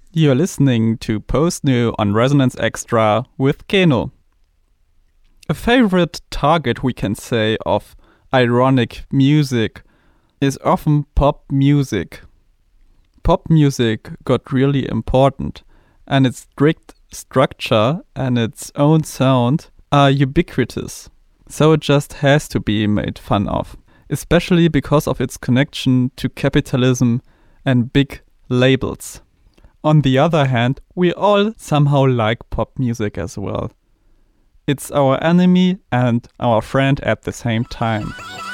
You're listening to Post New on Resonance Extra with Keno. A favorite target, we can say, of ironic music is often pop music. Pop music got really important, and its strict structure and its own sound are ubiquitous. So it just has to be made fun of, especially because of its connection to capitalism and big labels. On the other hand, we all somehow like pop music as well. It's our enemy and our friend at the same time.